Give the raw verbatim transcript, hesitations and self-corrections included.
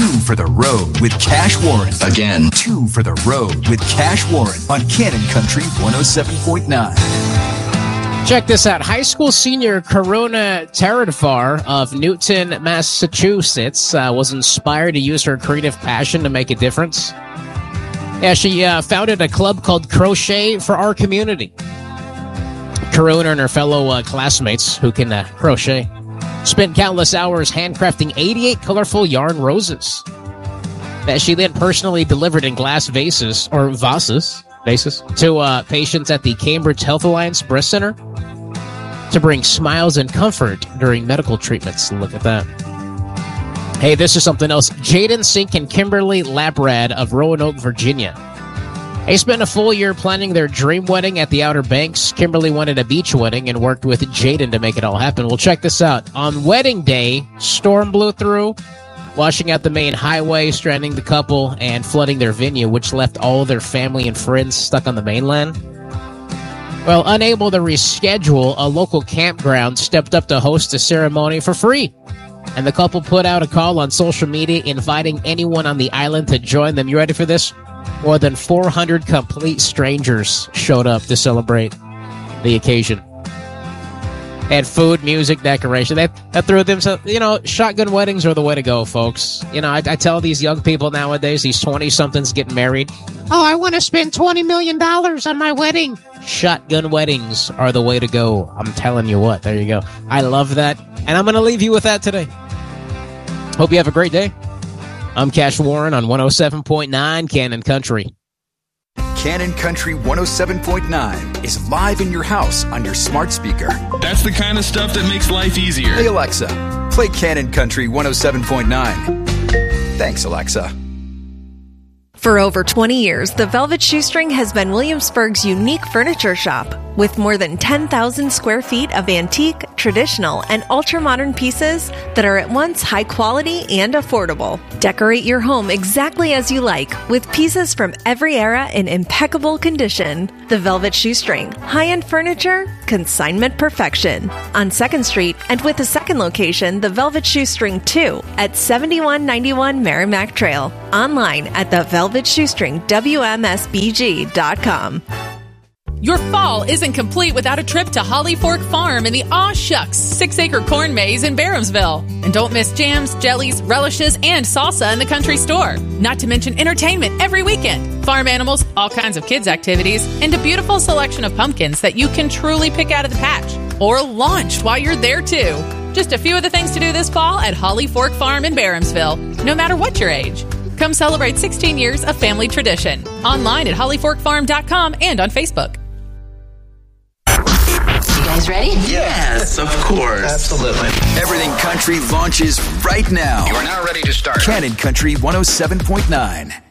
Two for the road with Cash Warren. Again. Two for the road with Cash Warren on Cannon Country one oh seven point nine. Check this out. High school senior Karuna Taradvar of Newton, Massachusetts uh, was inspired to use her creative passion to make a difference. Yeah, she uh, founded a club called Crochet for Our Community. Karuna and her fellow uh, classmates who can uh, crochet spent countless hours handcrafting eighty-eight colorful yarn roses that she then personally delivered in glass vases, or vases, vases to uh, patients at the Cambridge Health Alliance Breast Center to bring smiles and comfort during medical treatments. Look at that. Hey, this is something else. Jaden Sink and Kimberly Labrad of Roanoke, Virginia. They spent a full year planning their dream wedding at the Outer Banks. Kimberly wanted a beach wedding and worked with Jaden to make it all happen. Well, check this out. On wedding day, storm blew through, washing out the main highway, stranding the couple, and flooding their venue, which left all their family and friends stuck on the mainland. Well, unable to reschedule, a local campground stepped up to host the ceremony for free. And the couple put out a call on social media inviting anyone on the island to join them. You ready for this? More than four hundred complete strangers showed up to celebrate the occasion. And food, music, decoration. That, that threw themselves, you know, shotgun weddings are the way to go, folks. You know, I, I tell these young people nowadays, these twenty-somethings getting married, oh, I want to spend twenty million dollars on my wedding. Shotgun weddings are the way to go. I'm telling you what. There you go. I love that. And I'm going to leave you with that today. Hope you have a great day. I'm Cash Warren on one oh seven point nine Cannon Country. Cannon Country one oh seven point nine is live in your house on your smart speaker. That's the kind of stuff that makes life easier. Hey, Alexa, play Cannon Country one oh seven point nine. Thanks, Alexa. For over twenty years, the Velvet Shoestring has been Williamsburg's unique furniture shop. With more than ten thousand square feet of antique, traditional, and ultra-modern pieces that are at once high quality and affordable. Decorate your home exactly as you like, with pieces from every era in impeccable condition. The Velvet Shoestring. High-end furniture, consignment perfection. On second Street, and with a second location, the Velvet Shoestring two, at seventy-one ninety-one Merrimack Trail. Online at the velvet shoestring w m s b g dot com. Your fall isn't complete without a trip to Holly Fork Farm in the Aw Shucks six-acre corn maze in Barhamsville. And don't miss jams, jellies, relishes, and salsa in the country store. Not to mention entertainment every weekend, farm animals, all kinds of kids' activities, and a beautiful selection of pumpkins that you can truly pick out of the patch. Or launch while you're there, too. Just a few of the things to do this fall at Holly Fork Farm in Barhamsville, no matter what your age. Come celebrate sixteen years of family tradition. Online at holly fork farm dot com and on Facebook. You guys ready? Yes, of course. Absolutely. Everything Country launches right now. You are now ready to start. Cannon Country one oh seven point nine.